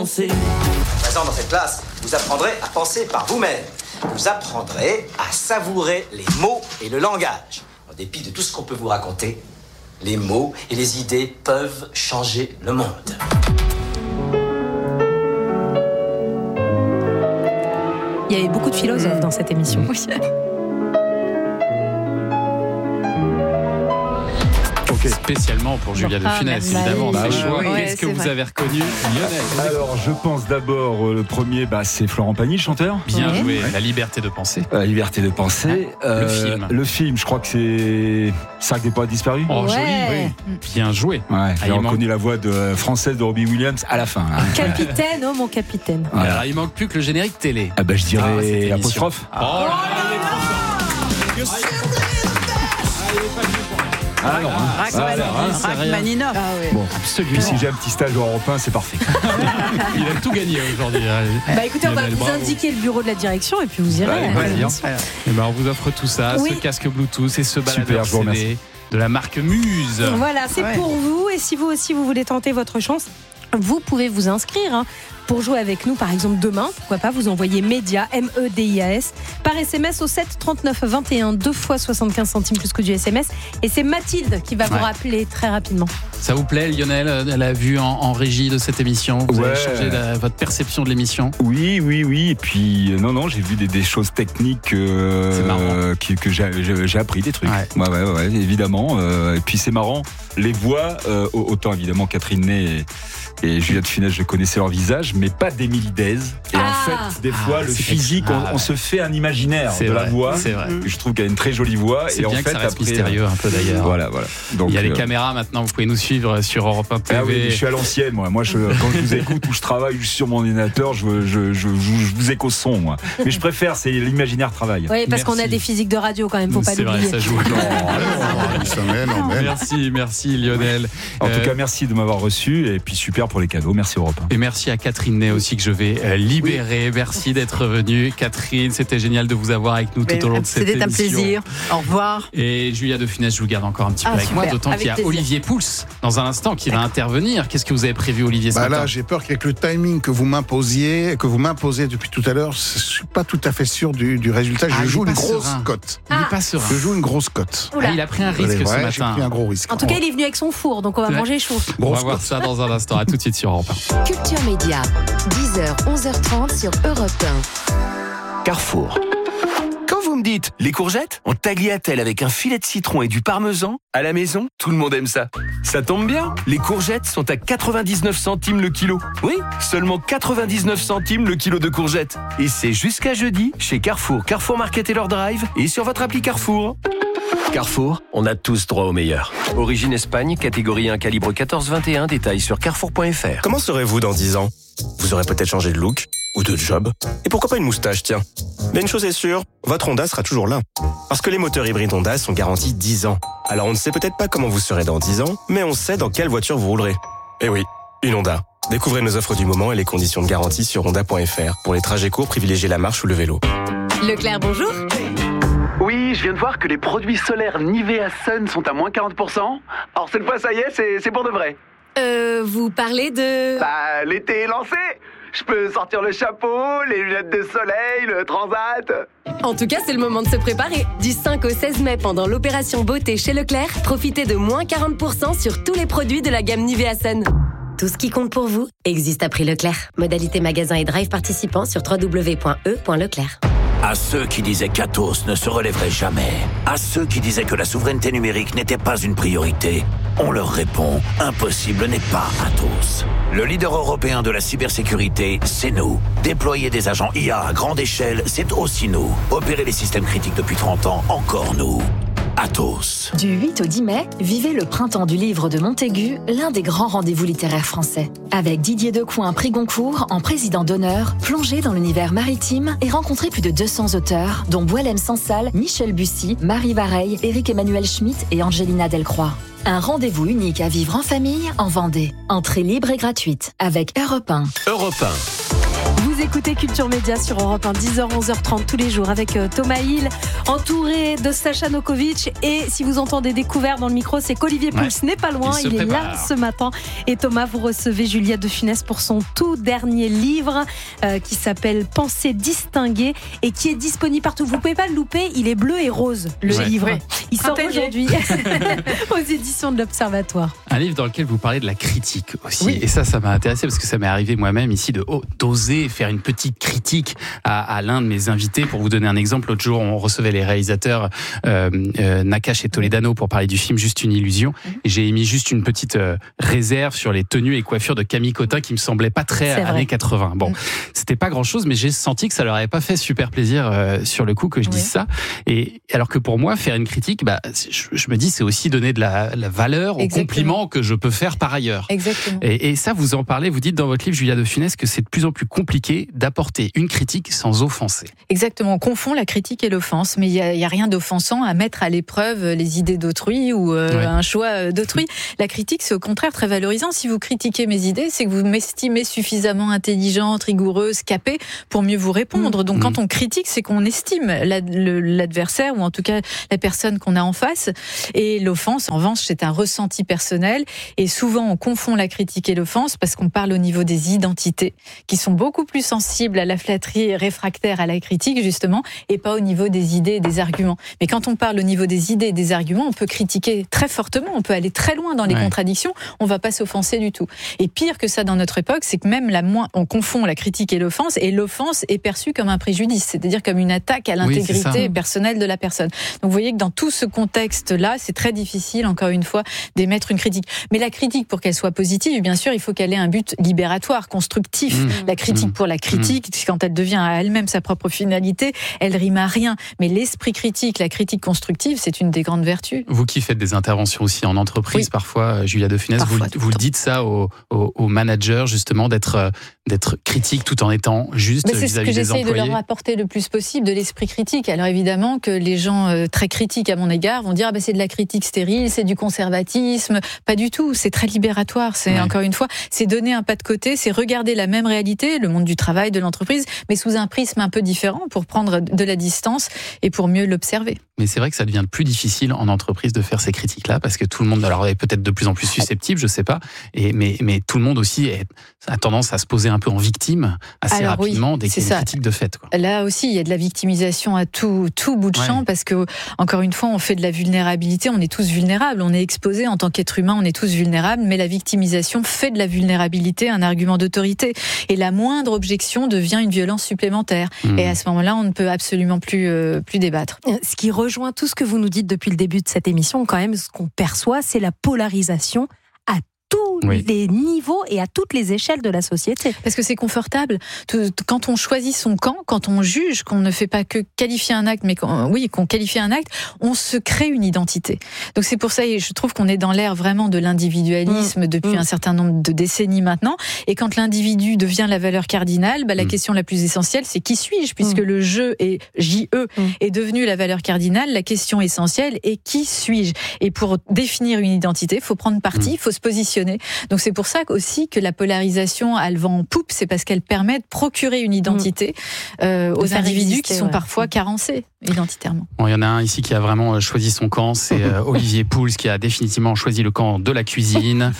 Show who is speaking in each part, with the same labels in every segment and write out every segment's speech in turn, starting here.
Speaker 1: Présent dans cette classe, vous apprendrez à penser par vous-même. Vous apprendrez à savourer les mots et le langage. En dépit de tout ce qu'on peut vous raconter, les mots et les idées peuvent changer le monde.
Speaker 2: Il y avait beaucoup de philosophes dans cette émission.
Speaker 3: Oui.
Speaker 4: Spécialement pour Julia de Funès, évidemment.
Speaker 3: Bah,
Speaker 4: choix.
Speaker 3: Oui,
Speaker 4: Qu'est-ce que vous avez reconnu, Lionel?
Speaker 5: Alors, je pense d'abord, le premier, c'est Florent Pagny, le chanteur.
Speaker 4: Bien joué, La liberté de penser.
Speaker 5: La liberté de penser.
Speaker 4: Le film.
Speaker 5: Je crois que c'est Cirque des poètes disparus.
Speaker 4: Oh, joli, oui. Bien joué.
Speaker 5: Ouais, j'ai
Speaker 4: il
Speaker 5: reconnu la voix française de Robbie Williams à la fin. Hein.
Speaker 2: Capitaine, oh mon capitaine.
Speaker 5: Voilà.
Speaker 4: Alors, il manque plus que le générique télé.
Speaker 5: Je dirais apostrophe.
Speaker 4: Oh là là,
Speaker 3: Rachmaninoff.
Speaker 5: Bon, puis si j'ai un petit stage Europe 1, c'est parfait.
Speaker 4: Il a tout gagné aujourd'hui.
Speaker 2: Écoutez, on va
Speaker 4: Lionel,
Speaker 2: vous
Speaker 4: bravo.
Speaker 2: indiquer le bureau de la direction et puis vous irez.
Speaker 4: On vous offre tout ça,
Speaker 2: Oui.
Speaker 4: ce casque Bluetooth et ce baladeur
Speaker 5: Super, je vous
Speaker 4: CD
Speaker 5: remercie.
Speaker 4: de la marque Muse.
Speaker 2: Voilà, c'est pour vous. Et si vous aussi vous voulez tenter votre chance, vous pouvez vous inscrire pour jouer avec nous, par exemple demain. Pourquoi pas, vous envoyez MEDIAS, MEDIAS, par SMS au 7 39 21, 2 fois 75 centimes plus que du SMS. Et c'est Mathilde qui va vous rappeler très rapidement.
Speaker 4: Ça vous plaît, Lionel? Elle a vu en régie de cette émission. Vous avez changé votre perception de l'émission?
Speaker 5: Oui. Et puis, non, j'ai vu des choses techniques
Speaker 4: c'est marrant.
Speaker 5: que j'ai appris des trucs. Ouais, évidemment. Et puis, c'est marrant. Les voix, autant évidemment Catherine Ney et Julia de Funès, je connaissais leur visage, mais pas d'Émilie Dèze. Et en fait, des fois, le physique, on se fait un imaginaire de la voix.
Speaker 4: C'est vrai.
Speaker 5: Je trouve qu'elle a une très jolie voix.
Speaker 4: C'est
Speaker 5: et
Speaker 4: bien
Speaker 5: en fait,
Speaker 4: que ça reste
Speaker 5: après,
Speaker 4: mystérieux un peu d'ailleurs.
Speaker 5: Voilà. Donc,
Speaker 4: il y a les caméras maintenant, vous pouvez nous suivre sur Europe 1 TV.
Speaker 5: Ah oui, je suis à l'ancienne, moi. Quand je vous écoute ou je travaille sur mon ordinateur, je vous écho son, moi. Mais je préfère, c'est l'imaginaire travail.
Speaker 2: Oui, parce qu'on a des physiques de radio quand même, faut pas l'oublier.
Speaker 4: C'est vrai, ça joue. Merci Lionel.
Speaker 5: En tout cas, merci de m'avoir reçu et puis super pour les cadeaux. Merci Europe 1.
Speaker 4: Et merci à Catherine Ney aussi que je vais libérer. Oui. Merci d'être venue. Catherine, c'était génial de vous avoir avec nous tout au long de cette émission.
Speaker 3: C'était un plaisir. Au revoir.
Speaker 4: Et Julia de Funès, je vous garde encore un petit peu avec moi, d'autant qu'il y a Olivier Pouls dans un instant qui va intervenir. Qu'est-ce que vous avez prévu, Olivier, ce matin?
Speaker 6: Là, j'ai peur qu'avec le timing que vous m'imposez depuis tout à l'heure, je suis pas tout à fait sûr du résultat. Je joue une grosse cote.
Speaker 4: Il n'est pas serein.
Speaker 6: Je joue une grosse cote.
Speaker 4: Il a pris un risque ce matin.
Speaker 6: J'ai pris un gros risque.
Speaker 2: En tout cas, il est venu avec son four, donc on va manger chaud.
Speaker 4: On va voir ça dans un instant. À tout de suite sur Europe 1.
Speaker 7: Culture Média, 10h, 11h30 sur Europe 1.
Speaker 8: Carrefour. Quand vous me dites les courgettes en tagliatelle avec un filet de citron et du parmesan, à la maison, tout le monde aime ça. Ça tombe bien, les courgettes sont à 99 centimes le kilo. Oui, seulement 99 centimes le kilo de courgettes. Et c'est jusqu'à jeudi chez Carrefour, Carrefour Market et leur drive et sur votre appli Carrefour.
Speaker 9: Carrefour, on a tous droit au meilleur. Origine Espagne, catégorie 1, calibre 14-21, détails sur carrefour.fr. Comment serez-vous dans 10 ans? Vous aurez peut-être changé de look ou de job. Et pourquoi pas une moustache, tiens. Mais une chose est sûre, votre Honda sera toujours là. Parce que les moteurs hybrides Honda sont garantis 10 ans. Alors on ne sait peut-être pas comment vous serez dans 10 ans, mais on sait dans quelle voiture vous roulerez. Eh oui, une Honda. Découvrez nos offres du moment et les conditions de garantie sur honda.fr. Pour les trajets courts, privilégiez la marche ou le vélo.
Speaker 2: Leclerc, bonjour.
Speaker 10: Oui, je viens de voir que les produits solaires Nivea Sun sont à moins 40%. Alors cette fois, ça y est, c'est pour de vrai.
Speaker 2: Vous parlez de...
Speaker 10: L'été est lancé. Je peux sortir le chapeau, les lunettes de soleil, le transat.
Speaker 11: En tout cas, c'est le moment de se préparer. Du 5 au 16 mai, pendant l'opération beauté chez Leclerc, profitez de moins 40% sur tous les produits de la gamme Nivea Sun. Tout ce qui compte pour vous existe à prix Leclerc. Modalité magasin et drive participants sur www.e.leclerc.
Speaker 12: À ceux qui disaient qu'Atos ne se relèverait jamais, à ceux qui disaient que la souveraineté numérique n'était pas une priorité, on leur répond, impossible n'est pas Atos. Le leader européen de la cybersécurité, c'est nous. Déployer des agents IA à grande échelle, c'est aussi nous. Opérer les systèmes critiques depuis 30 ans, encore nous. Atos.
Speaker 13: Du 8 au 10 mai, vivez le printemps du livre de Montaigu, l'un des grands rendez-vous littéraires français. Avec Didier Decoing, prix Goncourt, en président d'honneur, plongez dans l'univers maritime et rencontrez plus de 200 auteurs, dont Boualem Sansal, Michel Bussy, Marie Vareille, Éric-Emmanuel Schmitt et Angelina Delcroix. Un rendez-vous unique à vivre en famille, en Vendée. Entrée libre et gratuite, avec Europe 1.
Speaker 9: Europe 1.
Speaker 2: Vous écoutez Culture Média sur Europe 1, 10h, 11h30 tous les jours avec Thomas Hill, entouré de Sacha Nokovic. Et si vous entendez des couverts dans le micro, c'est qu'Olivier Pouls n'est pas loin. Il est là ce matin. Et Thomas, vous recevez Juliette de Funès pour son tout dernier livre qui s'appelle Pensée distinguée et qui est disponible partout. Vous ne pouvez pas le louper, il est bleu et rose, le livre. Il sort aujourd'hui aux éditions de l'Observatoire.
Speaker 4: Un livre dans lequel vous parlez de la critique aussi. Oui. Et ça m'a intéressé parce que ça m'est arrivé moi-même ici d'oser faire une petite critique à l'un de mes invités. Pour vous donner un exemple, l'autre jour, on recevait les réalisateurs Nakache et Toledano pour parler du film Juste une illusion. Et j'ai émis juste une petite réserve sur les tenues et coiffures de Camille Cotin qui me semblait pas très années 80. Bon, c'était pas grand-chose, mais j'ai senti que ça leur avait pas fait super plaisir sur le coup que je dise ça. Et alors que pour moi, faire une critique, je me dis, c'est aussi donner de la valeur aux compliments que je peux faire par ailleurs.
Speaker 3: Exactement.
Speaker 4: Et ça, vous en parlez, vous dites dans votre livre, Juliette de Funès, que c'est de plus en plus compliqué d'apporter une critique sans offenser.
Speaker 3: Exactement, on confond la critique et l'offense, mais il y a rien d'offensant à mettre à l'épreuve les idées d'autrui ou un choix d'autrui. La critique, c'est au contraire très valorisant. Si vous critiquez mes idées, c'est que vous m'estimez suffisamment intelligente, rigoureuse, capée pour mieux vous répondre. Donc quand on critique, c'est qu'on estime l'adversaire ou en tout cas la personne qu'on a en face. Et l'offense, en revanche, c'est un ressenti personnel. Et souvent, on confond la critique et l'offense parce qu'on parle au niveau des identités qui sont beaucoup plus sensibles à la flatterie et réfractaires à la critique, justement, et pas au niveau des idées et des arguments. Mais quand on parle au niveau des idées et des arguments, on peut critiquer très fortement, on peut aller très loin dans les contradictions, on va pas s'offenser du tout. Et pire que ça dans notre époque, c'est que même on confond la critique et l'offense est perçue comme un préjudice, c'est-à-dire comme une attaque à l'intégrité personnelle de la personne. Donc vous voyez que dans tout ce contexte-là, c'est très difficile, encore une fois, d'émettre une critique. Mais la critique, pour qu'elle soit positive, bien sûr, il faut qu'elle ait un but libératoire, constructif. La critique pour la critique, quand elle devient à elle-même sa propre finalité, elle rime à rien. Mais l'esprit critique, la critique constructive, c'est une des grandes vertus.
Speaker 4: Vous qui faites des interventions aussi en entreprise, parfois, Juliette de Funès, vous dites ça aux managers, justement, d'être critique tout en étant juste vis-à-vis des employés.
Speaker 3: C'est ce que j'essaye de leur apporter le plus possible, de l'esprit critique. Alors évidemment que les gens très critiques à mon égard vont dire c'est de la critique stérile, c'est du conservatisme. Pas du tout, c'est très libératoire. C'est encore une fois, c'est donner un pas de côté, c'est regarder la même réalité, le monde du travail, de l'entreprise, mais sous un prisme un peu différent pour prendre de la distance et pour mieux l'observer.
Speaker 4: Mais c'est vrai que ça devient plus difficile en entreprise de faire ces critiques-là parce que tout le monde est peut-être de plus en plus susceptible, je sais pas. Mais tout le monde aussi a tendance à se poser un peu en victime assez rapidement dès qu'il y a une critique de fait.
Speaker 3: Là aussi, il y a de la victimisation à tout bout de champ parce que, encore une fois, on fait de la vulnérabilité. On est tous vulnérables. On est exposés en tant qu'être humain. On est tous vulnérables. Mais la victimisation fait de la vulnérabilité un argument d'autorité. Et la moindre objection devient une violence supplémentaire. Et à ce moment-là, on ne peut absolument plus débattre.
Speaker 2: Ce qui rejoint tout ce que vous nous dites depuis le début de cette émission, quand même, ce qu'on perçoit, c'est la polarisation à tous les niveaux et à toutes les échelles de la société.
Speaker 3: Parce que c'est confortable. Quand on choisit son camp, quand on juge, qu'on ne fait pas que qualifier un acte, mais qu'on qualifie un acte, on se crée une identité. Donc c'est pour ça, et je trouve qu'on est dans l'ère vraiment de l'individualisme depuis un certain nombre de décennies maintenant. Et quand l'individu devient la valeur cardinale, la question la plus essentielle, c'est qui suis-je ? Puisque le je et JE est devenu la valeur cardinale, la question essentielle est qui suis-je ? Et pour définir une identité, il faut prendre parti, il faut se positionner. Donc c'est pour ça aussi que la polarisation a le vent en poupe, c'est parce qu'elle permet de procurer une identité aux individus qui sont parfois carencés identitairement.
Speaker 4: Bon, il y en a un ici qui a vraiment choisi son camp, c'est Olivier Pouls qui a définitivement choisi le camp de la cuisine.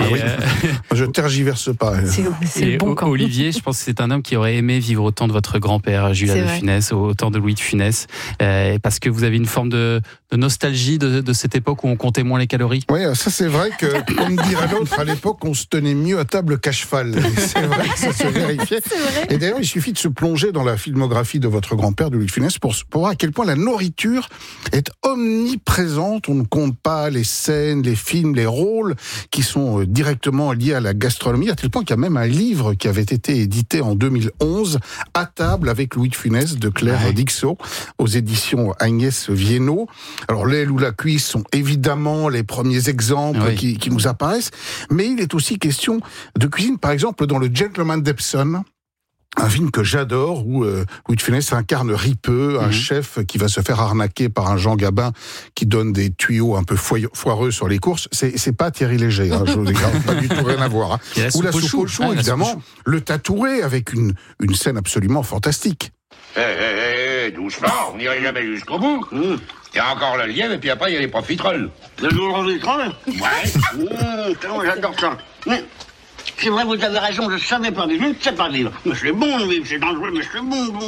Speaker 6: Je tergiverse pas.
Speaker 3: C'est le bon camp.
Speaker 4: Olivier, je pense que c'est un homme qui aurait aimé vivre autant de votre grand-père, Juliette de Funès, autant de Louis de Funès, parce que vous avez une forme de nostalgie de cette époque où on comptait moins les calories.
Speaker 6: Oui, ça c'est vrai que, comme dirait l'autre, à l'époque, on se tenait mieux à table qu'à cheval. C'est vrai que ça se vérifiait. Et d'ailleurs, il suffit de se plonger dans la filmographie de votre grand-père, de Louis de Funès, pour voir à quel point la nourriture est omniprésente. On ne compte pas les scènes, les films, les rôles qui sont directement liés à la gastronomie, à tel point qu'il y a même un livre qui avait été édité en 2011, À table avec Louis de Funès, de Claire Dixot, aux éditions Agnès Viennot. Alors, l'aile ou la cuisse sont évidemment les premiers exemples qui nous apparaissent, mais il est aussi question de cuisine, par exemple, dans le Gentleman d'Epsom. un film que j'adore où Louis de Funès incarne Ripeux, un chef qui va se faire arnaquer par un Jean Gabin qui donne des tuyaux un peu foireux sur les courses. C'est pas Thierry Léger, hein, je vous dis, pas du tout rien à voir. Hein. Ou la soupe au chou, évidemment, le Tatoué avec une scène absolument fantastique.
Speaker 14: Doucement, on n'irait jamais jusqu'au bout. Il y a encore le lièvre et puis après il y a les profiteroles. Le profiterole ? Ouais. J'adore ça. C'est vrai, vous avez raison, je ne savais pas vivre, je ne sais pas vivre. Mais c'est bon de vivre, c'est dangereux, mais c'est bon.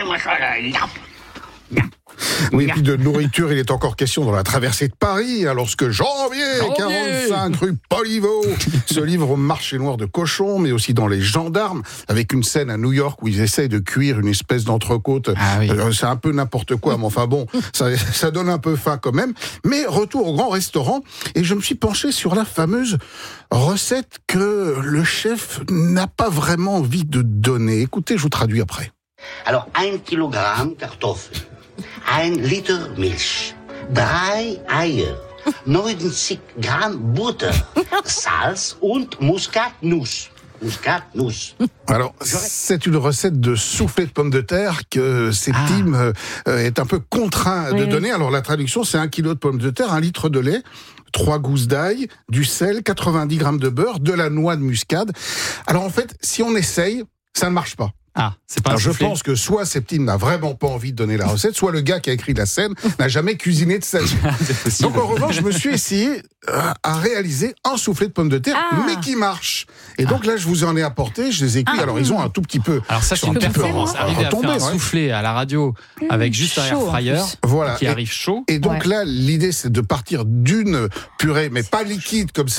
Speaker 6: Oui, et puis de nourriture, il est encore question dans La Traversée de Paris, hein, lorsque Janvier 45 rue Poliveau se livre au marché noir de cochons, mais aussi dans Les Gendarmes, avec une scène à New York où ils essayent de cuire une espèce d'entrecôte. C'est un peu n'importe quoi, mais enfin bon, ça donne un peu faim quand même. Mais retour au grand restaurant, et je me suis penché sur la fameuse recette que le chef n'a pas vraiment envie de donner. Écoutez, je vous traduis après.
Speaker 15: Alors, 1 Kilogramm Kartoffeln, 1 Liter Milch, 3 Eier, 90 Gramm Butter, Salz und Muskatnuss. Alors, c'est une recette de soufflé de pommes de terre que Septime est un peu contraint de donner. Alors, la traduction, c'est 1 kilo de pommes de terre, 1 litre de lait, 3 gousses d'ail, du sel, 90 grammes de beurre, de la noix de muscade. Alors, en fait, si on essaye, ça ne marche pas.
Speaker 4: C'est pas un
Speaker 6: je
Speaker 4: soufflé.
Speaker 6: pense que soit Septime n'a vraiment pas envie de donner la recette, soit le gars qui a écrit la scène n'a jamais cuisiné de sa vie. Donc en revanche, je me suis essayé à réaliser un soufflé de pommes de terre, mais qui marche. Et donc là, je vous en ai apporté, je les ai cuits. Alors ils ont un tout petit peu.
Speaker 4: Alors ça, c'est une performance. Arriver à faire un soufflé à la radio avec juste un air fryer qui arrive chaud.
Speaker 6: Et donc là, l'idée, c'est de partir d'une purée, mais pas liquide comme